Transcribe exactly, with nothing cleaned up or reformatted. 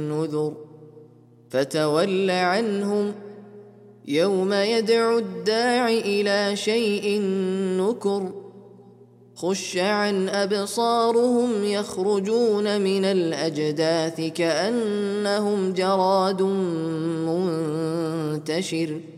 النذر فتول عنهم يوم يدعو الداع إلى شيء نكر خش عن أبصارهم يخرجون من الأجداث كأنهم جراد منتشر